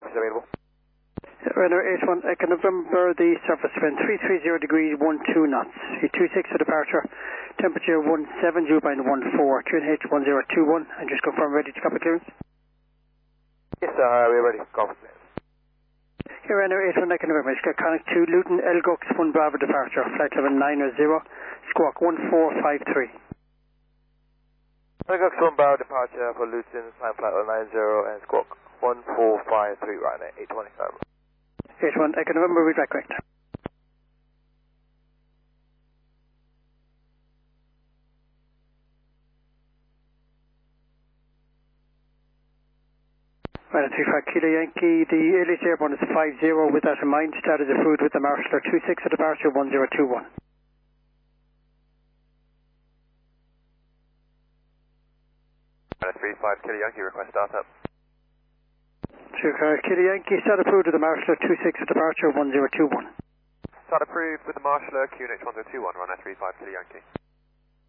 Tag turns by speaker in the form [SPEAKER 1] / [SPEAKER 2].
[SPEAKER 1] is available.
[SPEAKER 2] Runner 81, Echo November, the surface wind 330 degrees, 12 knots. 26 for departure, temperature 17, dew point 14, QNH 1021, and just confirm ready to copy clearance.
[SPEAKER 1] Yes, we're ready. Copy clearance.
[SPEAKER 2] Here, Runner 81, Echo November, connect to Luton Elgux 1 Bravo departure, flight level 900, squawk 1453.
[SPEAKER 1] Elgux 1 Bravo departure for Luton, time flight level 90 and squawk 1453, Ryanair 820 November.
[SPEAKER 2] 81, Echo November, read back correct. Right, 35 Kilo Yankee, the earliest airborne is 50, with that in mind, status approved with the Marshall 26 for departure 1021.
[SPEAKER 1] Right, 35 Kilo Yankee, request startup.
[SPEAKER 2] 35 Kilo Yankee, start approved with the Marshall 26 for departure 1021.
[SPEAKER 1] Start approved with the Marshall QNH 1021, Ryanair 35 Kilo Yankee.